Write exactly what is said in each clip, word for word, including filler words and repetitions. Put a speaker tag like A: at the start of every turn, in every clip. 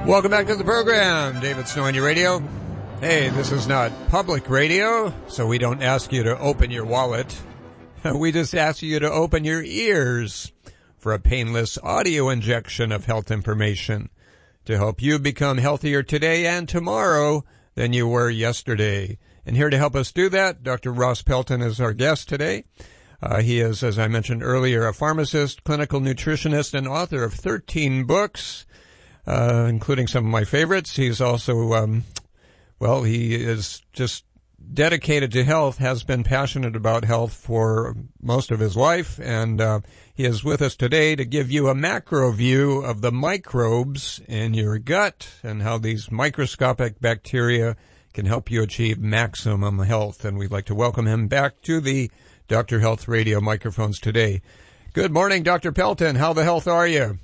A: Welcome back to the program. David Snow on your radio. Hey, this is not public radio, so we don't ask you to open your wallet. We just ask you to open your ears for a painless audio injection of health information to help you become healthier today and tomorrow than you were yesterday. And here to help us do that, Doctor Ross Pelton is our guest today. Uh, he is, as I mentioned earlier, a pharmacist, clinical nutritionist, and author of thirteen books, uh, including some of my favorites. He's also, um, well, he is just dedicated to health, has been passionate about health for most of his life, and uh, he is with us today to give you a macro view of the microbes in your gut and how these microscopic bacteria can help you achieve maximum health. And we'd like to welcome him back to the Doctor Health Radio microphones today. Good morning, Doctor Pelton. How the health are you?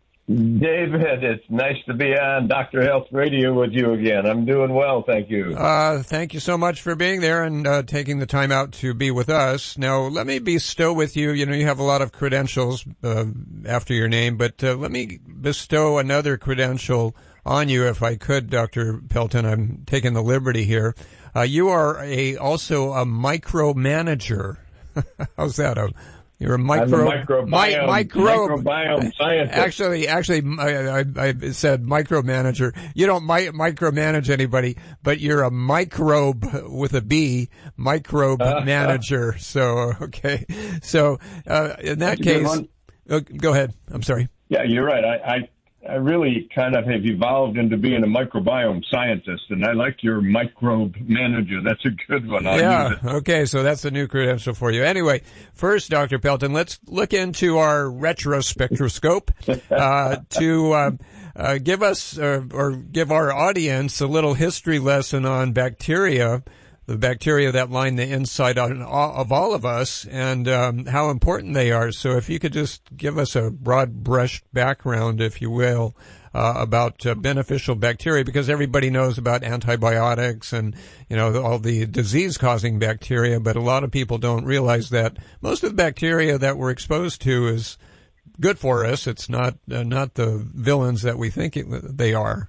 B: David, it's nice to be on Doctor Health Radio with you again. I'm doing well, thank you.
A: Uh, thank you so much for being there and uh, taking the time out to be with us. Now, let me bestow with you, you know, you have a lot of credentials uh, after your name, but uh, let me bestow another credential on you, if I could, Doctor Pelton. I'm taking the liberty here. Uh, you are a also a micromanager. How's that? A, you're a micro,
B: I'm a microbiome,
A: mi- microbe,
B: microbiome scientist.
A: Actually, actually, I, I, I said micromanager. You don't mi- micromanage anybody, but you're a microbe with a B, microbe uh, manager. So, okay. So, uh, in that case, uh, go ahead. I'm sorry.
B: Yeah, you're right. I, I I really kind of have evolved into being a microbiome scientist, and I like your microbe manager. That's a good one. I'll
A: yeah,
B: use it.
A: Okay, so that's a new credential for you. Anyway, first, Doctor Pelton, let's look into our retrospectroscope uh, to uh, uh, give us uh, or give our audience a little history lesson on bacteria, the bacteria that line the inside on all, of all of us, and um, how important they are. So if you could just give us a broad brush background, if you will, uh, about uh, beneficial bacteria, because everybody knows about antibiotics and, you know, all the disease-causing bacteria, but a lot of people don't realize that most of the bacteria that we're exposed to is good for us. It's not uh, not the villains that we think it, they are.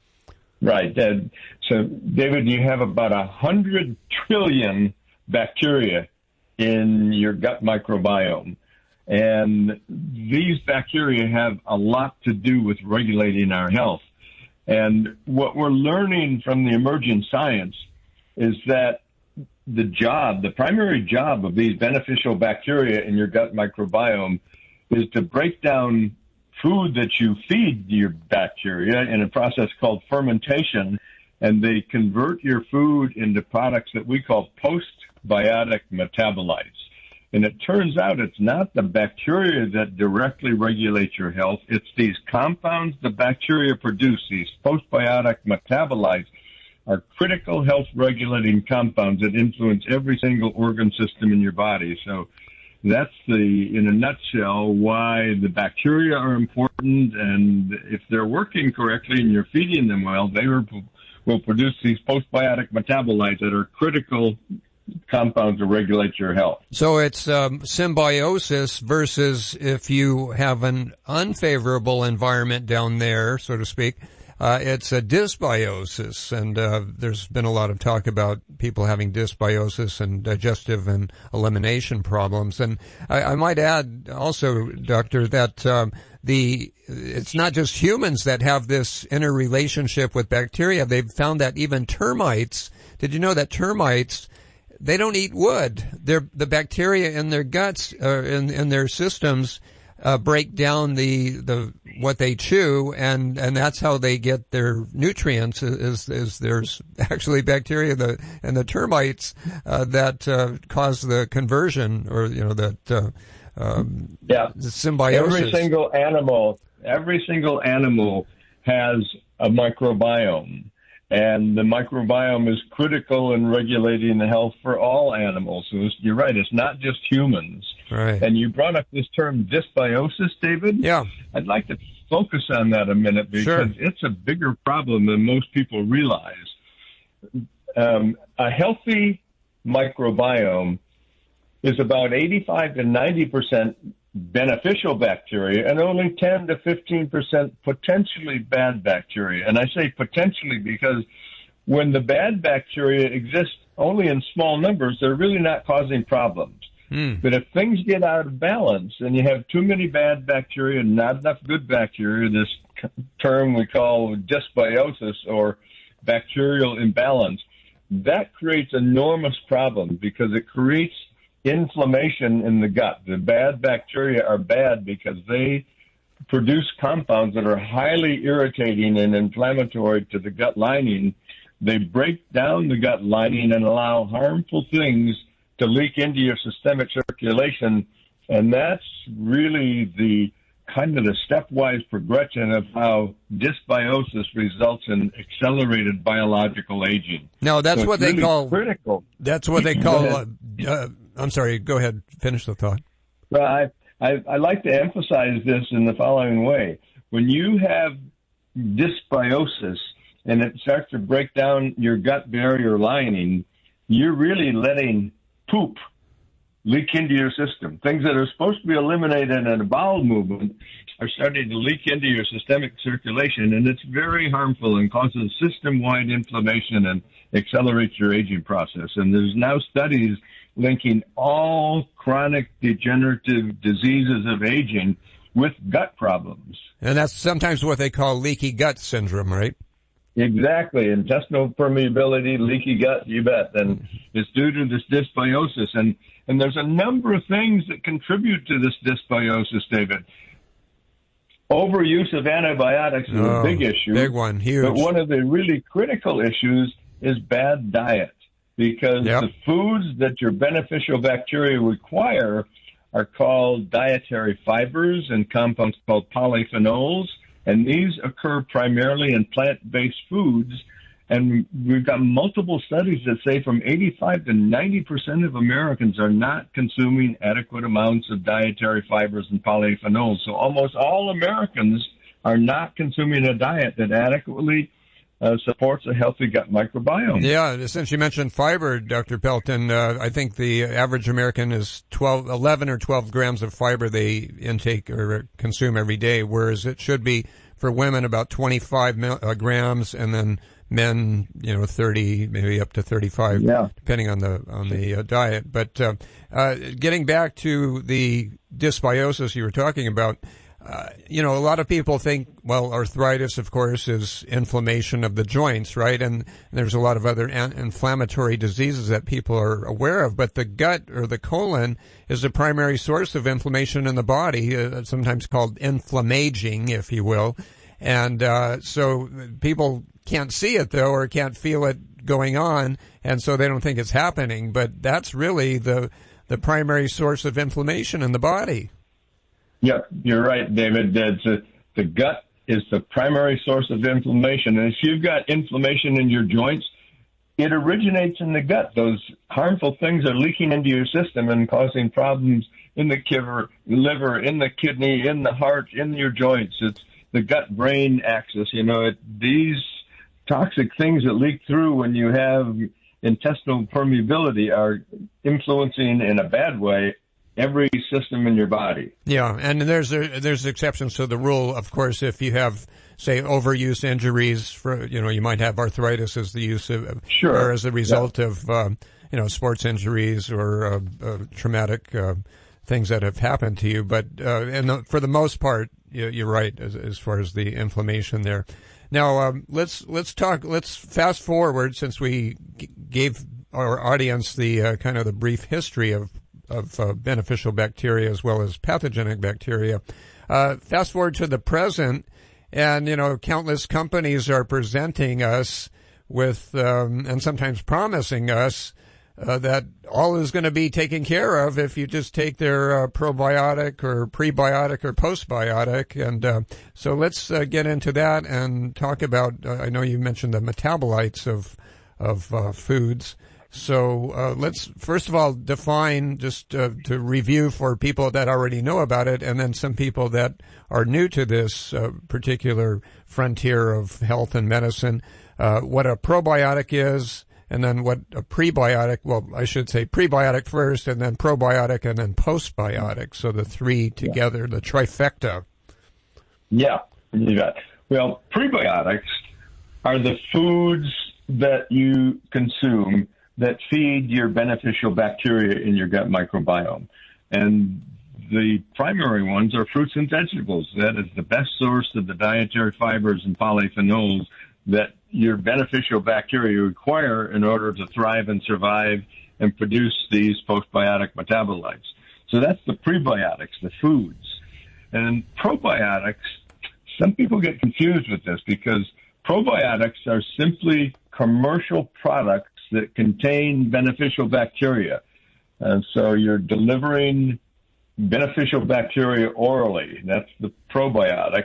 B: Right. Uh, so, David, you have about a hundred trillion bacteria in your gut microbiome. And these bacteria have a lot to do with regulating our health. And what we're learning from the emerging science is that the job, the primary job of these beneficial bacteria in your gut microbiome is to break down food that you feed your bacteria in a process called fermentation, and they convert your food into products that we call postbiotic metabolites. And it turns out it's not the bacteria that directly regulate your health. It's these compounds the bacteria produce, these postbiotic metabolites, are critical health regulating compounds that influence every single organ system in your body. So that's the, in a nutshell, why the bacteria are important, and if they're working correctly and you're feeding them well, they will, will produce these postbiotic metabolites that are critical compounds to regulate your health.
A: So it's um, symbiosis versus if you have an unfavorable environment down there, so to speak, Uh, it's a dysbiosis, and uh, there's been a lot of talk about people having dysbiosis and digestive and elimination problems. And I, I might add also, Doctor, that um, the it's not just humans that have this interrelationship with bacteria. They've found that even termites, did you know that termites, they don't eat wood? They're, the bacteria in their guts, uh, in, in their systems, Uh, break down the, the, what they chew, and, and that's how they get their nutrients is, is there's actually bacteria, the, and the termites, uh, that, uh, cause the conversion or, you know, that, uh, um,
B: yeah.
A: the symbiosis.
B: Every single animal, every single animal has a microbiome. And the microbiome is critical in regulating the health for all animals. So it's, you're right, it's not just humans.
A: Right.
B: And you brought up this term dysbiosis, David.
A: Yeah.
B: I'd like to focus on that a minute because
A: Sure.
B: it's a bigger problem than most people realize. Um, a healthy microbiome is about eighty-five to ninety percent beneficial bacteria and only ten to fifteen percent potentially bad bacteria. And I say potentially because when the bad bacteria exist only in small numbers, they're really not causing problems. Mm. But if things get out of balance and you have too many bad bacteria and not enough good bacteria, this term we call dysbiosis or bacterial imbalance, that creates enormous problems because it creates inflammation in the gut. The bad bacteria are bad because they produce compounds that are highly irritating and inflammatory to the gut lining. They break down the gut lining and allow harmful things to leak into your systemic circulation. And that's really the kind of the stepwise progression of how dysbiosis results in accelerated biological aging.
A: No, that's
B: so
A: what they
B: really
A: call
B: critical.
A: That's what they call. uh, uh, I'm sorry. Go ahead. Finish the thought.
B: Well, I, I I like to emphasize this in the following way: when you have dysbiosis and it starts to break down your gut barrier lining, you're really letting poop leak into your system. Things that are supposed to be eliminated in a bowel movement are starting to leak into your systemic circulation, and it's very harmful and causes system-wide inflammation and accelerates your aging process. And there's now studies linking all chronic degenerative diseases of aging with gut problems.
A: And that's sometimes what they call leaky gut syndrome, right?
B: Exactly. Intestinal permeability, leaky gut, you bet. And it's due to this dysbiosis. And, and there's a number of things that contribute to this dysbiosis, David. Overuse of antibiotics is
A: oh,
B: a big issue.
A: Big one, huge.
B: But one of the really critical issues is bad diet. Because yep. the foods that your beneficial bacteria require are called dietary fibers and compounds called polyphenols. And these occur primarily in plant-based foods. And we've got multiple studies that say from eighty-five to ninety percent of Americans are not consuming adequate amounts of dietary fibers and polyphenols. So almost all Americans are not consuming a diet that adequately uh, supports a healthy gut microbiome.
A: Yeah, since you mentioned fiber, Doctor Pelton, uh, I think the average American is twelve, eleven or twelve grams of fiber they intake or consume every day, whereas it should be for women about twenty-five mil, uh, grams, and then men, you know, thirty, maybe up to thirty-five,
B: yeah.
A: depending on the on the uh, diet. But uh, uh, getting back to the dysbiosis you were talking about, uh, you know, a lot of people think, well, arthritis, of course, is inflammation of the joints, right? And there's a lot of other an- inflammatory diseases that people are aware of. But the gut or the colon is the primary source of inflammation in the body, uh, sometimes called inflammaging, if you will. And uh, so people can't see it, though, or can't feel it going on, and so they don't think it's happening. But that's really the the primary source of inflammation in the body.
B: Yeah, you're right, David. It's a, the gut is the primary source of inflammation. And if you've got inflammation in your joints, it originates in the gut. Those harmful things are leaking into your system and causing problems in the liver, liver, in the kidney, in the heart, in your joints. It's the gut-brain axis. You know, it, these toxic things that leak through when you have intestinal permeability are influencing in a bad way every system in your body.
A: Yeah, and there's a, there's exceptions to the rule. Of course, if you have, say, overuse injuries, for you know, you might have arthritis as the use of,
B: sure.
A: or as a result
B: yeah.
A: of, um, you know, sports injuries or uh, uh, traumatic uh, things that have happened to you. But uh, and the, for the most part, you, you're right as, as far as the inflammation there. Now, um, let's let's talk. Let's fast forward since we g- gave our audience the uh, kind of the brief history of of uh, beneficial bacteria as well as pathogenic bacteria. Uh, fast forward to the present, and you know, countless companies are presenting us with um, and sometimes promising us uh, that all is going to be taken care of if you just take their uh, probiotic or prebiotic or postbiotic. And uh, so let's uh, get into that and talk about. Uh, I know you mentioned the metabolites of of uh, foods. So uh, let's first of all define, just uh, to review for people that already know about it, and then some people that are new to this uh, particular frontier of health and medicine, uh, what a probiotic is, and then what a prebiotic, well, I should say prebiotic first, and then probiotic, and then postbiotic. So the three together, yeah. The trifecta.
B: Yeah, you got. Well, prebiotics are the foods that you consume that feed your beneficial bacteria in your gut microbiome. And the primary ones are fruits and vegetables. That is the best source of the dietary fibers and polyphenols that your beneficial bacteria require in order to thrive and survive and produce these postbiotic metabolites. So that's the prebiotics, the foods. And probiotics, some people get confused with this because probiotics are simply commercial products that contain beneficial bacteria. And so you're delivering beneficial bacteria orally. That's the probiotics.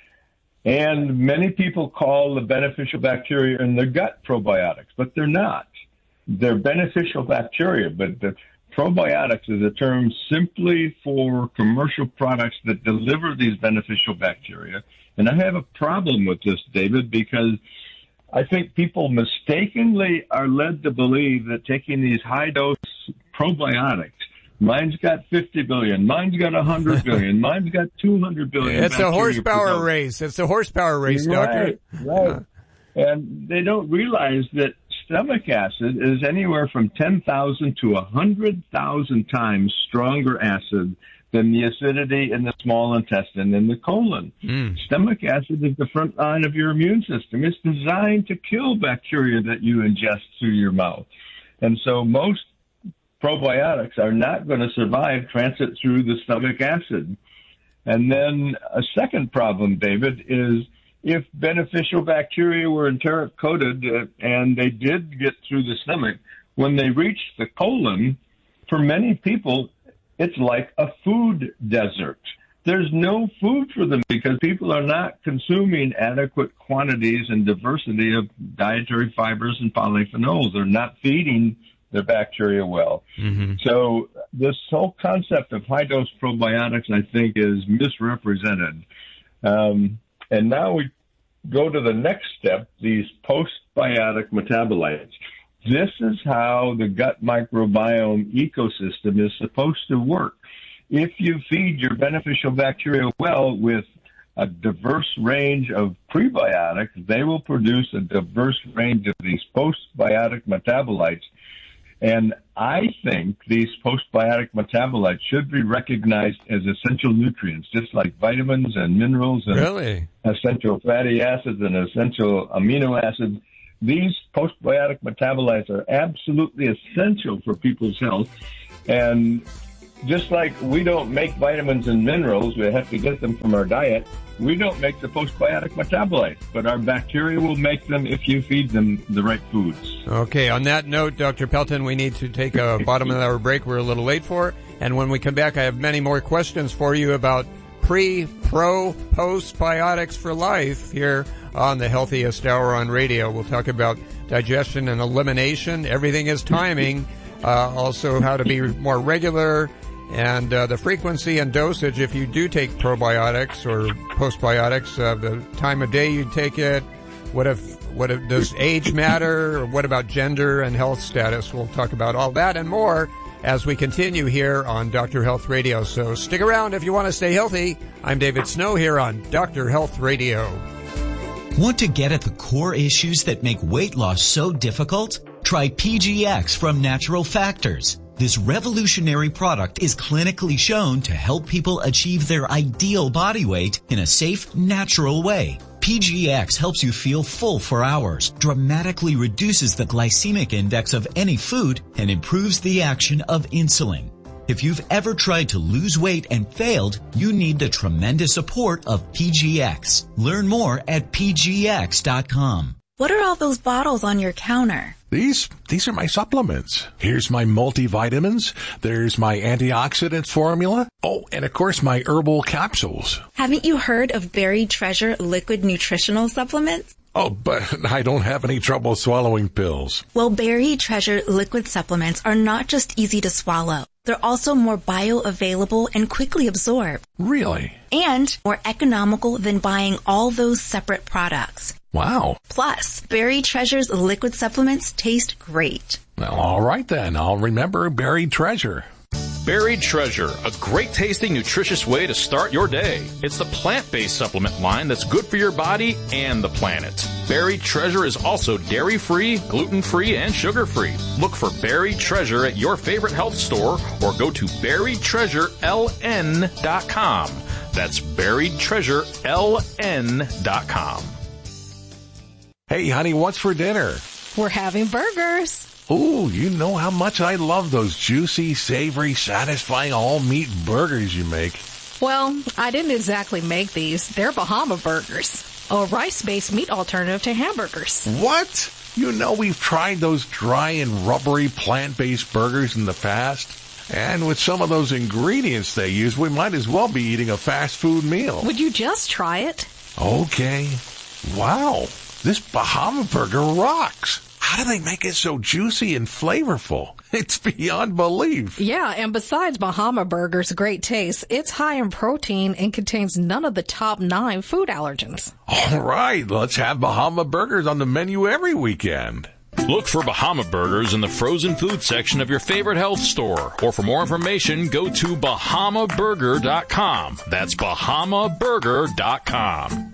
B: And many people call the beneficial bacteria in the gut probiotics, but they're not. They're beneficial bacteria, but the probiotics is a term simply for commercial products that deliver these beneficial bacteria. And I have a problem with this, David, because I think people mistakenly are led to believe that taking these high-dose probiotics, mine's got fifty billion, mine's got one hundred billion, mine's got two hundred billion.
A: It's a horsepower race. It's a horsepower race,
B: right,
A: Doctor.
B: Right, and they don't realize that stomach acid is anywhere from ten thousand to one hundred thousand times stronger acid than the acidity in the small intestine and the colon. Mm. Stomach acid is the front line of your immune system. It's designed to kill bacteria that you ingest through your mouth. And so most probiotics are not going to survive transit through the stomach acid. And then a second problem, David, is if beneficial bacteria were enteric-coated uh, and they did get through the stomach, when they reach the colon, for many people, it's like a food desert. There's no food for them because people are not consuming adequate quantities and diversity of dietary fibers and polyphenols. They're not feeding the bacteria well. Mm-hmm. So this whole concept of high-dose probiotics, I think, is misrepresented. Um, and now we go to the next step, these postbiotic metabolites. This is how the gut microbiome ecosystem is supposed to work. If you feed your beneficial bacteria well with a diverse range of prebiotics, they will produce a diverse range of these postbiotic metabolites. And I think these postbiotic metabolites should be recognized as essential nutrients, just like vitamins and minerals and
A: really?
B: essential fatty acids and essential amino acids. These postbiotic metabolites are absolutely essential for people's health. And just like we don't make vitamins and minerals, we have to get them from our diet, we don't make the postbiotic metabolites, but our bacteria will make them if you feed them the right foods.
A: Okay, on that note, Doctor Pelton, we need to take a bottom of the hour break we're a little late for. And when we come back, I have many more questions for you about pre, pro, postbiotics for life here on the Healthiest Hour on Radio. We'll talk about digestion and elimination. Everything is timing. Uh, also how to be more regular and uh, the frequency and dosage if you do take probiotics or postbiotics, uh, the time of day you take it. What if, what if, does age matter? Or what about gender and health status? We'll talk about all that and more as we continue here on Doctor Health Radio. So stick around if you want to stay healthy. I'm David Snow here on Doctor Health Radio.
C: Want to get at the core issues that make weight loss so difficult? Try P G X from Natural Factors. This revolutionary product is clinically shown to help people achieve their ideal body weight in a safe, natural way. P G X helps you feel full for hours, dramatically reduces the glycemic index of any food, and improves the action of insulin. If you've ever tried to lose weight and failed, you need the tremendous support of P G X. Learn more at P G X dot com.
D: What are all those bottles on your counter?
E: These, these are my supplements. Here's my multivitamins. There's my antioxidant formula. Oh, and of course my herbal capsules.
D: Haven't you heard of Berry Treasure liquid nutritional supplements?
E: Oh, but I don't have any trouble swallowing pills.
D: Well, Berry Treasure liquid supplements are not just easy to swallow. They're also more bioavailable and quickly absorbed.
E: Really?
D: And more economical than buying all those separate products.
E: Wow.
D: Plus, Berry Treasure's liquid supplements taste great.
E: Well, all right then. I'll remember Buried Treasure.
F: Buried Treasure, a great tasting, nutritious way to start your day. It's the plant-based supplement line that's good for your body and the planet. Buried Treasure is also dairy-free, gluten-free, and sugar-free. Look for Buried Treasure at your favorite health store or go to buried treasure l n dot com. That's buried treasure l n dot com.
E: Hey, honey, what's for dinner?
G: We're having burgers.
E: Ooh, you know how much I love those juicy, savory, satisfying all-meat burgers you make.
G: Well, I didn't exactly make these. They're Bahama Burgers, a rice-based meat alternative to hamburgers.
E: What? You know we've tried those dry and rubbery plant-based burgers in the past. And with some of those ingredients they use, we might as well be eating a fast food meal.
G: Would you just try it?
E: Okay. Wow, this Bahama Burger rocks. How do they make it so juicy and flavorful? It's beyond belief.
G: Yeah, and besides Bahama Burger's great taste, it's high in protein and contains none of the top nine food allergens.
E: All right, let's have Bahama Burgers on the menu every weekend.
F: Look for Bahama Burgers in the frozen food section of your favorite health store. Or for more information, go to bahama burger dot com. That's bahama burger dot com.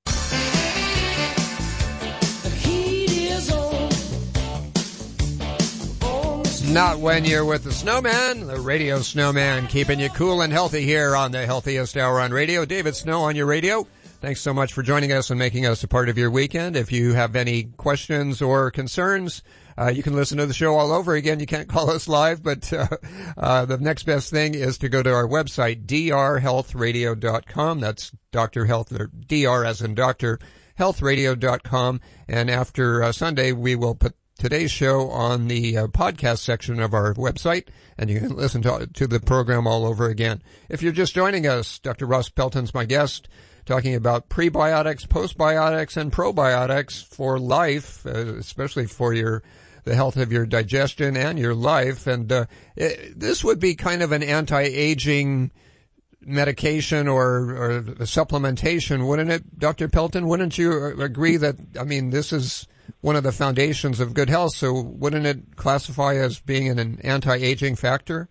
A: Not when you're with the snowman, the radio snowman, keeping you cool and healthy here on the healthiest hour on radio. David Snow on your radio. Thanks so much for joining us and making us a part of your weekend. If you have any questions or concerns, uh, you can listen to the show all over again. You can't call us live, but uh, uh, the next best thing is to go to our website, d r health radio dot com. That's Doctor Health, or D R as in Doctor Health Radio dot com. And after uh, Sunday, we will put today's show on the uh, podcast section of our website, and you can listen to, to the program all over again. If you're just joining us, Doctor Russ Pelton's my guest, talking about prebiotics, postbiotics, and probiotics for life, uh, especially for your the health of your digestion and your life. And uh, it, this would be kind of an anti-aging medication or, or supplementation, wouldn't it, Doctor Pelton? Wouldn't you agree that, I mean, this is one of the foundations of good health, so wouldn't it classify as being an anti-aging factor?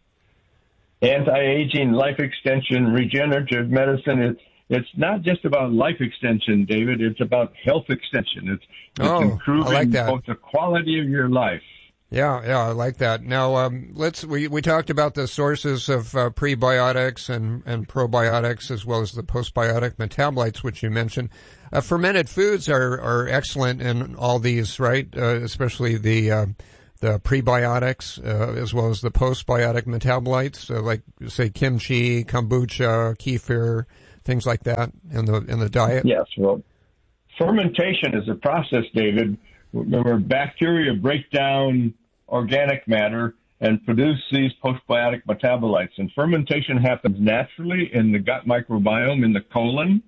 B: Anti-aging, life extension, regenerative medicine, it's, it's not just about life extension, David. It's about health extension. It's, it's
A: oh,
B: improving
A: I like that.
B: both the quality of your life.
A: Yeah, yeah, I like that. Now, um, let's, we, we talked about the sources of uh, prebiotics and, and probiotics, as well as the postbiotic metabolites, which you mentioned. Uh, fermented foods are, are excellent in all these, right? Uh, especially the, uh, the prebiotics, uh, as well as the postbiotic metabolites, uh, like, say, kimchi, kombucha, kefir, things like that in the, in the diet.
B: Yes, well, fermentation is a process, David, where bacteria break down organic matter and produce these postbiotic metabolites. And fermentation happens naturally in the gut microbiome, in the colon.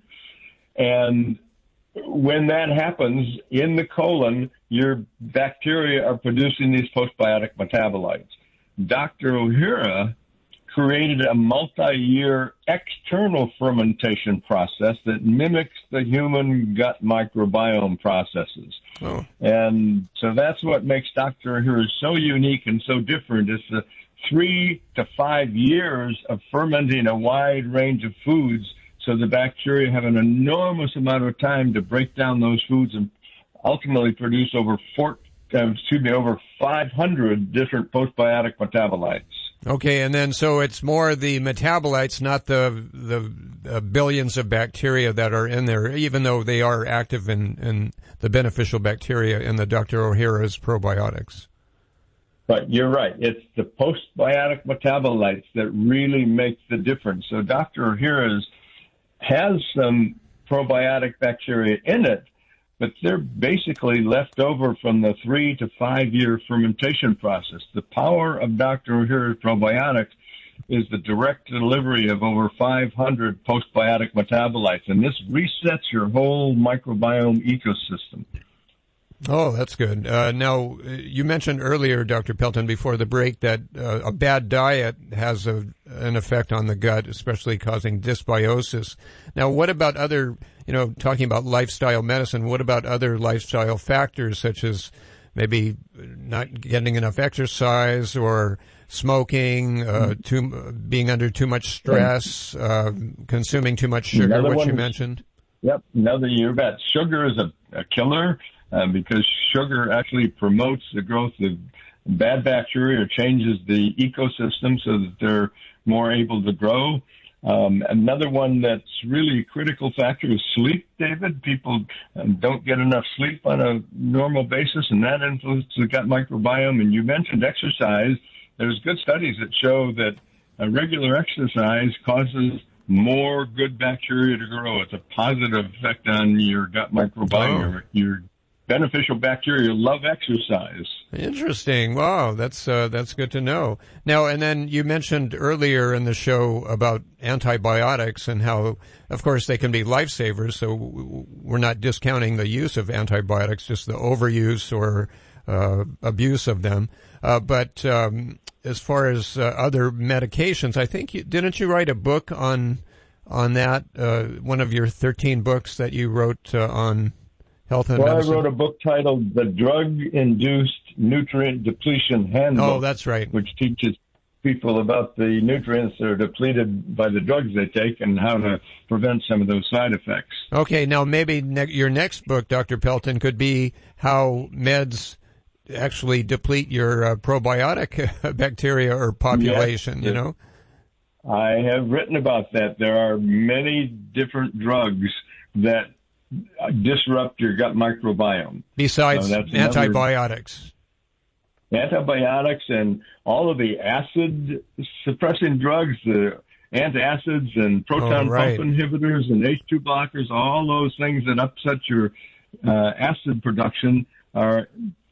B: And when that happens in the colon, your bacteria are producing these postbiotic metabolites. Doctor O'Hara created a multi-year external fermentation process that mimics the human gut microbiome processes. Oh. And so that's what makes Doctor O'Hara so unique and so different. It's the three to five years of fermenting a wide range of foods, so the bacteria have an enormous amount of time to break down those foods and ultimately produce over four, uh, excuse me, over five hundred different postbiotic metabolites.
A: Okay, and then so it's more the metabolites, not the the uh, billions of bacteria that are in there, even though they are active in, in the beneficial bacteria in the Doctor O'Hara's probiotics.
B: Right, you're right. It's the postbiotic metabolites that really make the difference. So Doctor O'Hara's has some probiotic bacteria in it, but they're basically left over from the three to five year fermentation process. The power of Doctor O'Hara's probiotics is the direct delivery of over five hundred postbiotic metabolites, and this resets your whole microbiome ecosystem.
A: Oh, that's good. Uh, now, you mentioned earlier, Doctor Pelton, before the break, that uh, a bad diet has a, an effect on the gut, especially causing dysbiosis. Now, what about other you know, talking about lifestyle medicine, what about other lifestyle factors such as maybe not getting enough exercise or smoking, uh, too, being under too much stress, uh, consuming too much sugar,
B: Another
A: which
B: one
A: you
B: is-
A: mentioned?
B: Yep, another year bet. Sugar is a, a killer uh, because sugar actually promotes the growth of bad bacteria or changes the ecosystem so that they're more able to grow. Um, another one that's really a critical factor is sleep, David. People um, don't get enough sleep on a normal basis, and that influences the gut microbiome. And you mentioned exercise. There's good studies that show that uh, regular exercise causes more good bacteria to grow. It's a positive effect on your gut microbiome.
A: Oh.
B: Your, your beneficial bacteria love exercise.
A: Interesting. Wow, that's uh, that's good to know. Now, and then you mentioned earlier in the show about antibiotics and how, of course, they can be lifesavers. So we're not discounting the use of antibiotics, just the overuse or uh, abuse of them. Uh, but um, as far as uh, other medications, I think you, didn't you write a book on on that? Uh, one of your thirteen books that you wrote uh, on health and
B: Well,
A: medicine.
B: I wrote a book titled The Drug-Induced Nutrient Depletion Handbook.
A: Oh, that's right.
B: Which teaches people about the nutrients that are depleted by the drugs they take and how to prevent some of those side effects.
A: Okay, now maybe ne- your next book, Doctor Pelton, could be how meds actually deplete your uh, probiotic bacteria or population,
B: Yes,
A: you know?
B: I have written about that. There are many different drugs that disrupt your gut microbiome.
A: Besides
B: So that's another-
A: antibiotics.
B: Antibiotics and all of the acid suppressing drugs, the antacids and proton
A: Oh, right.
B: pump inhibitors and H two blockers, all those things that upset your uh, acid production are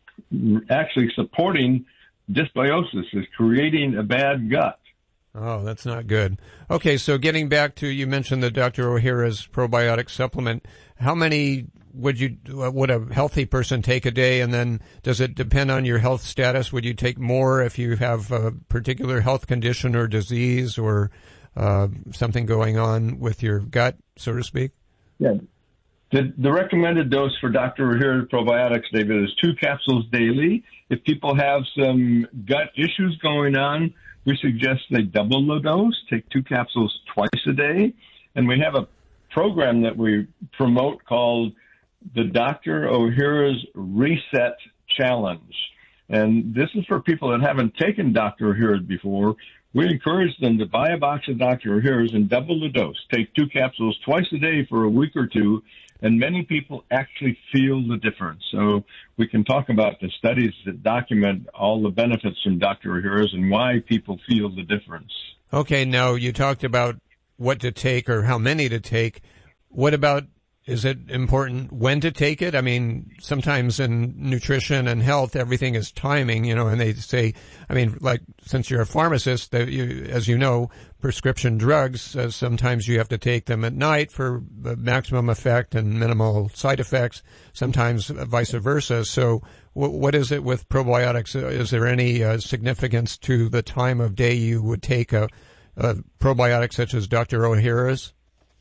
B: actually supporting dysbiosis, is creating a bad gut.
A: Oh, that's not good. Okay, so getting back to, you mentioned the Doctor O'Hara's probiotic supplement. How many would you would a healthy person take a day, and then does it depend on your health status? Would you take more if you have a particular health condition or disease or uh, something going on with your gut, so to speak?
B: Yeah. The, the recommended dose for Doctor O'Hara probiotics, David, is two capsules daily. If people have some gut issues going on, we suggest they double the dose, take two capsules twice a day. And we have a program that we promote called the Doctor O'Hara's Reset Challenge. And this is for people that haven't taken Doctor O'Hara's before. We encourage them to buy a box of Doctor O'Hara's and double the dose. Take two capsules twice a day for a week or two, and many people actually feel the difference. So we can talk about the studies that document all the benefits from Doctor O'Hara's and why people feel the difference.
A: Okay, now you talked about what to take or how many to take. What about, is it important when to take it? I mean, sometimes in nutrition and health, everything is timing, you know, and they say, I mean, like, since you're a pharmacist, that you, as you know, prescription drugs, uh, sometimes you have to take them at night for the maximum effect and minimal side effects, sometimes vice versa. So w- what is it with probiotics? Is there any uh, significance to the time of day you would take a, a probiotic such as Doctor O'Hara's?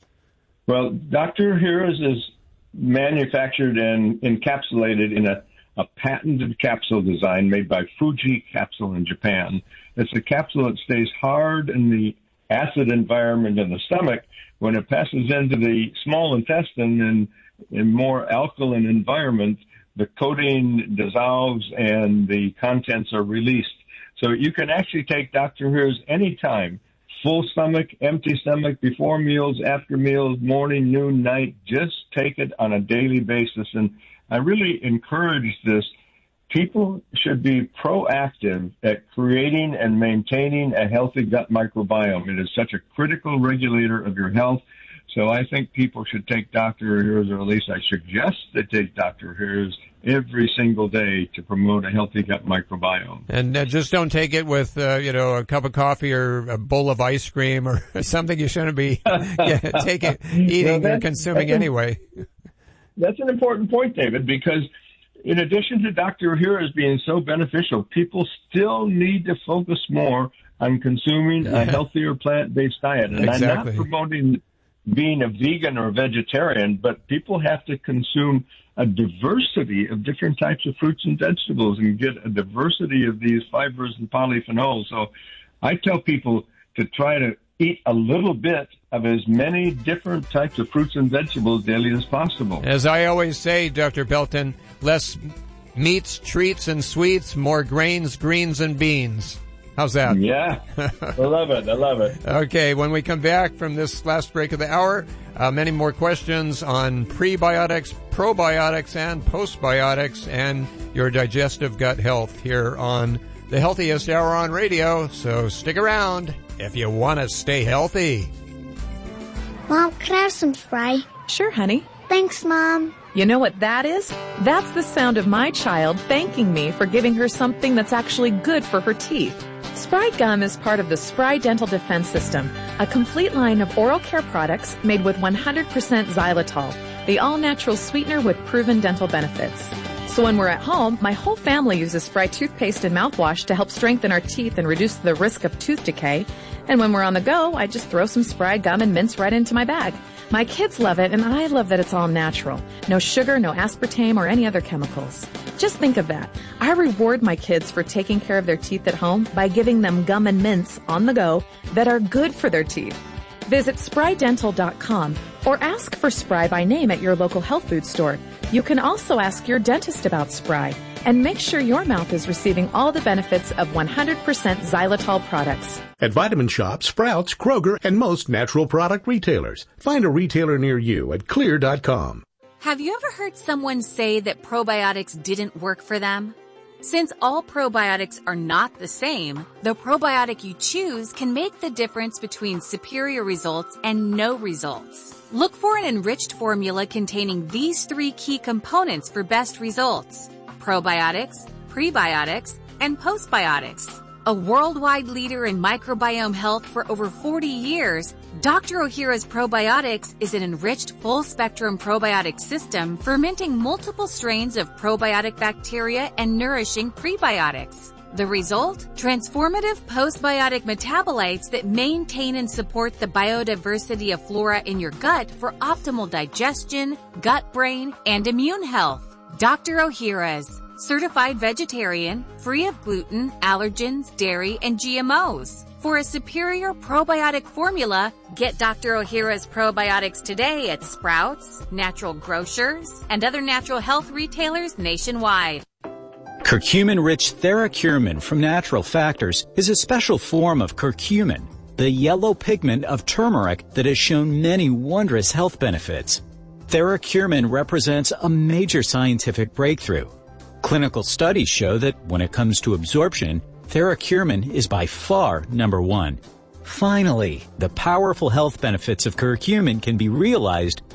B: Well, Doctor O'Hara's is manufactured and encapsulated in a, a patented capsule design made by Fuji Capsule in Japan. It's a capsule that stays hard in the acid environment in the stomach. When it passes into the small intestine and in more alkaline environment, the coating dissolves and the contents are released. So you can actually take Doctor O'Hara's anytime. Full stomach, empty stomach, before meals, after meals, morning, noon, night. Just take it on a daily basis. And I really encourage this. People should be proactive at creating and maintaining a healthy gut microbiome. It is such a critical regulator of your health. So I think people should take Doctor O'Hara's, or at least I suggest they take Doctor O'Hara's every single day to promote a healthy gut microbiome.
A: And uh, just don't take it with, uh, you know, a cup of coffee or a bowl of ice cream or something you shouldn't be yeah, taking, eating
B: well,
A: or consuming
B: that's
A: anyway.
B: An, that's an important point, David, because in addition to Doctor O'Hara's being so beneficial, people still need to focus more on consuming
A: Yeah.
B: a healthier plant-based diet. And
A: Exactly.
B: I'm not promoting being a vegan or a vegetarian, but people have to consume a diversity of different types of fruits and vegetables and get a diversity of these fibers and polyphenols. So I tell people to try to eat a little bit of as many different types of fruits and vegetables daily as possible.
A: As I always say, Doctor Belton, less meats, treats, and sweets, more grains, greens, and beans. How's that?
B: Yeah, I love it. I love it.
A: Okay, when we come back from this last break of the hour, uh, many more questions on prebiotics, probiotics, and postbiotics, and your digestive gut health here on the Healthiest Hour on Radio. So stick around if you want to stay healthy.
H: Mom, can I have some Spry?
I: Sure, honey.
H: Thanks, Mom.
I: You know what that is? That's the sound of my child thanking me for giving her something that's actually good for her teeth. Spry Gum is part of the Spry Dental Defense System, a complete line of oral care products made with one hundred percent xylitol, the all-natural sweetener with proven dental benefits. So when we're at home, my whole family uses Spry toothpaste and mouthwash to help strengthen our teeth and reduce the risk of tooth decay. And when we're on the go, I just throw some Spry Gum and mints right into my bag. My kids love it, and I love that it's all natural. No sugar, no aspartame, or any other chemicals. Just think of that. I reward my kids for taking care of their teeth at home by giving them gum and mints on the go that are good for their teeth. Visit spry dental dot com or ask for Spry by name at your local health food store. You can also ask your dentist about Spry and make sure your mouth is receiving all the benefits of one hundred percent xylitol products.
J: At Vitamin Shoppe, Sprouts, Kroger, and most natural product retailers. Find a retailer near you at clear dot com.
K: Have you ever heard someone say that probiotics didn't work for them? Since all probiotics are not the same, the probiotic you choose can make the difference between superior results and no results. Look for an enriched formula containing these three key components for best results: probiotics, prebiotics, and postbiotics. A worldwide leader in microbiome health for over forty years, Doctor Ohhira's Probiotics is an enriched full-spectrum probiotic system fermenting multiple strains of probiotic bacteria and nourishing prebiotics. The result? Transformative postbiotic metabolites that maintain and support the biodiversity of flora in your gut for optimal digestion, gut-brain, and immune health. Doctor Ohhira's. Certified vegetarian, free of gluten, allergens, dairy, and G M Os. For a superior probiotic formula, get Doctor Ohhira's probiotics today at Sprouts, Natural Grocers, and other natural health retailers nationwide.
C: Curcumin-rich TheraCurmin from Natural Factors is a special form of curcumin, the yellow pigment of turmeric that has shown many wondrous health benefits. TheraCurmin represents a major scientific breakthrough. Clinical studies show that when it comes to absorption, TheraCurmin is by far number one. Finally, the powerful health benefits of curcumin can be realized